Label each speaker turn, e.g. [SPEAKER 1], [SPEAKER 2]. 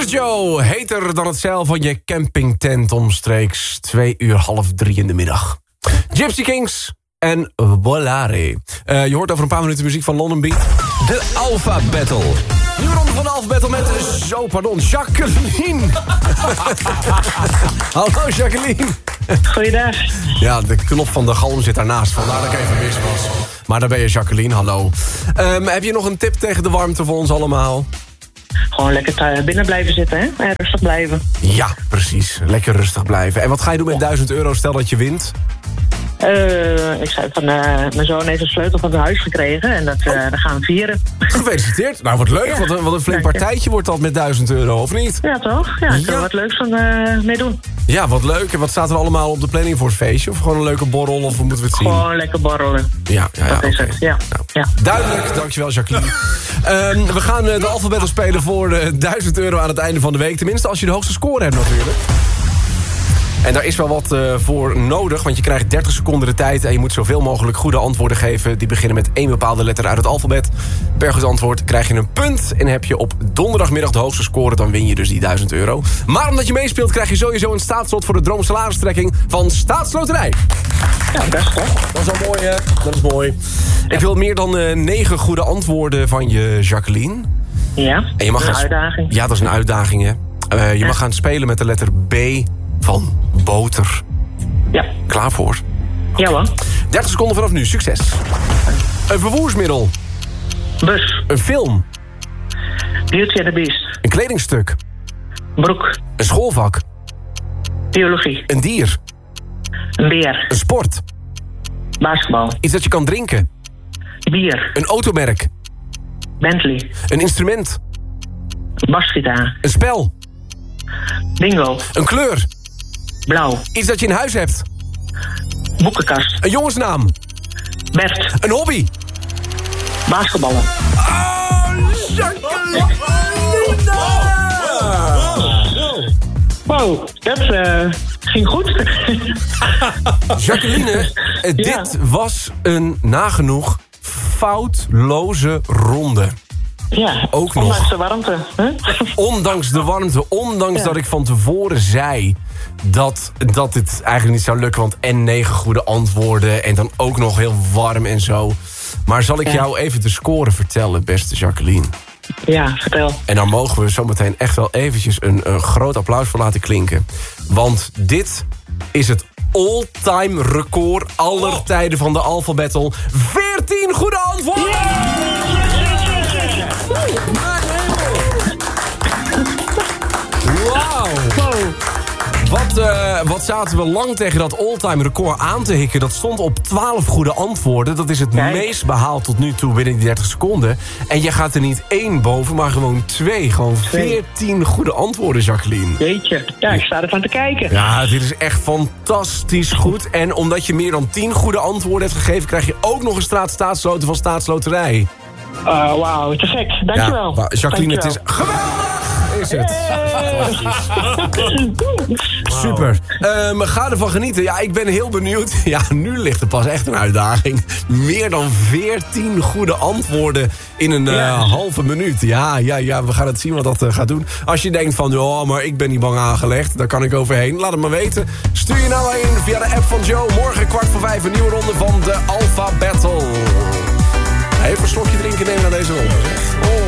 [SPEAKER 1] Joe, heter dan het zeil van je campingtent omstreeks 2:30 in de middag. Gypsy Kings en Volare. Je hoort over een paar minuten muziek van London Beat.
[SPEAKER 2] De Alpha Battle.
[SPEAKER 1] Nieuwe ronde van de Alpha Battle met, Jacqueline. Hallo Jacqueline.
[SPEAKER 3] Goeiedag.
[SPEAKER 1] Ja, de knop van de galm zit daarnaast, vandaar dat ik even mis was. Maar daar ben je Jacqueline, hallo. Heb je nog een tip tegen de warmte voor ons allemaal?
[SPEAKER 3] Gewoon lekker binnen blijven zitten, hè? En rustig blijven.
[SPEAKER 1] Ja, precies. Lekker rustig blijven. En wat ga je doen met €1000, stel dat je wint?
[SPEAKER 3] Ik zei van mijn zoon heeft een sleutel van zijn huis gekregen en dat gaan we vieren.
[SPEAKER 1] Gefeliciteerd. Nou, wat leuk. Wat een flink partijtje wordt dat met €1000, of niet?
[SPEAKER 3] Ja, toch? Ja, ik kan er wat leuks van mee doen.
[SPEAKER 1] Ja, wat leuk. En wat staat er allemaal op de planning voor het feestje? Of gewoon een leuke borrel, of hoe moeten we het zien?
[SPEAKER 3] Gewoon lekker borrelen.
[SPEAKER 1] Ja,
[SPEAKER 3] dat is het. Ja.
[SPEAKER 1] Nou,
[SPEAKER 3] ja.
[SPEAKER 1] Duidelijk, dankjewel Jacqueline. We gaan de Alpha Battle spelen voor €1000 aan het einde van de week. Tenminste, als je de hoogste score hebt natuurlijk. En daar is wel wat voor nodig, want je krijgt 30 seconden de tijd... en je moet zoveel mogelijk goede antwoorden geven. Die beginnen met 1 bepaalde letter uit het alfabet. Per goed antwoord krijg je een punt. En heb je op donderdagmiddag de hoogste score... dan win je dus die €1000. Maar omdat je meespeelt krijg je sowieso een staatslot... voor de droomsalaristrekking van Staatsloterij.
[SPEAKER 3] Ja, best toch?
[SPEAKER 1] Dat is wel mooi, hè? Dat is mooi. Ja. Ik wil meer dan 9 goede antwoorden van je, Jacqueline.
[SPEAKER 3] Ja,
[SPEAKER 1] en je mag
[SPEAKER 3] een uitdaging.
[SPEAKER 1] Ja, dat is een uitdaging, hè? Je mag gaan spelen met de letter B... van boter.
[SPEAKER 3] Ja.
[SPEAKER 1] Klaar voor?
[SPEAKER 3] Ja, hoor.
[SPEAKER 1] 30 seconden vanaf nu, succes. Een vervoersmiddel.
[SPEAKER 3] Bus.
[SPEAKER 1] Een film.
[SPEAKER 3] Beauty and the Beast.
[SPEAKER 1] Een kledingstuk.
[SPEAKER 3] Broek.
[SPEAKER 1] Een schoolvak.
[SPEAKER 3] Biologie.
[SPEAKER 1] Een dier.
[SPEAKER 3] Een beer.
[SPEAKER 1] Een sport.
[SPEAKER 3] Basketbal.
[SPEAKER 1] Iets dat je kan drinken.
[SPEAKER 3] Bier.
[SPEAKER 1] Een automerk.
[SPEAKER 3] Bentley.
[SPEAKER 1] Een instrument.
[SPEAKER 3] Basgitaar.
[SPEAKER 1] Een spel.
[SPEAKER 3] Bingo.
[SPEAKER 1] Een kleur.
[SPEAKER 3] Blauw.
[SPEAKER 1] Iets dat je in huis hebt.
[SPEAKER 3] Boekenkast.
[SPEAKER 1] Een jongensnaam.
[SPEAKER 3] Bert.
[SPEAKER 1] Een hobby.
[SPEAKER 3] Basketballen.
[SPEAKER 1] Oh, Jacqueline!
[SPEAKER 3] Wow, dat ging goed.
[SPEAKER 1] Jacqueline, dit was een nagenoeg foutloze ronde.
[SPEAKER 3] Ja,
[SPEAKER 1] ook nog.
[SPEAKER 3] Ondanks de warmte. Hè?
[SPEAKER 1] Ondanks de warmte, ondanks dat ik van tevoren zei... dat dit eigenlijk niet zou lukken, want en 9 goede antwoorden... en dan ook nog heel warm en zo. Maar zal ik jou even de score vertellen, beste Jacqueline?
[SPEAKER 3] Ja, vertel.
[SPEAKER 1] En dan mogen we zometeen echt wel eventjes een groot applaus voor laten klinken. Want dit is het all-time record aller tijden van de Alpha Battle. 14 goede antwoorden! Wauw! Wat zaten we lang tegen dat all-time record aan te hikken. Dat stond op 12 goede antwoorden. Dat is het meest behaald tot nu toe binnen die 30 seconden. En je gaat er niet 1 boven, maar gewoon 2. Gewoon 14 goede antwoorden, Jacqueline.
[SPEAKER 3] Jeetje, ja, ik sta ervan te kijken.
[SPEAKER 1] Ja, dit is echt fantastisch goed. En omdat je meer dan 10 goede antwoorden hebt gegeven... krijg je ook nog een staatsloten van Staatsloterij.
[SPEAKER 3] Wauw, te gek. Dankjewel.
[SPEAKER 1] Ja, Jacqueline,
[SPEAKER 3] dankjewel.
[SPEAKER 1] Het is geweldig! Is het. Super. Ga ervan genieten. Ja, ik ben heel benieuwd. Ja, nu ligt er pas echt een uitdaging. Meer dan 14 goede antwoorden in een halve minuut. Ja, we gaan het zien wat dat gaat doen. Als je denkt van, oh, maar ik ben niet bang aangelegd. Daar kan ik overheen. Laat het maar weten. Stuur je nou in via de app van Joe. Morgen 5:15 een nieuwe ronde van de Alpha Battle. Even een slokje drinken nemen naar deze ronde. Oh.